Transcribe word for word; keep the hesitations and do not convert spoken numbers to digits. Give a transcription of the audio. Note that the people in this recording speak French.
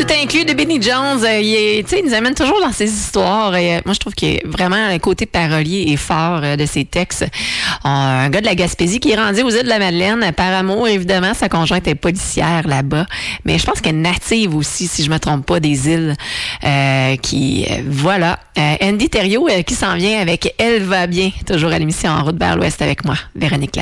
Tout inclus de Benny Jones. Euh, il, est, il nous amène toujours dans ses histoires. Et, euh, moi, je trouve que vraiment le côté parolier est fort euh, de ses textes. Euh, un gars de la Gaspésie qui est rendu aux îles de la Madeleine. Par amour, évidemment, sa conjointe est policière là-bas. Mais je pense qu'elle est native aussi, si je me trompe pas, des îles. Euh, qui, euh, voilà. Euh, Andy Thériault euh, qui s'en vient avec Elle va bien. Toujours à l'émission En route vers l'Ouest avec moi, Véronique Lamotte.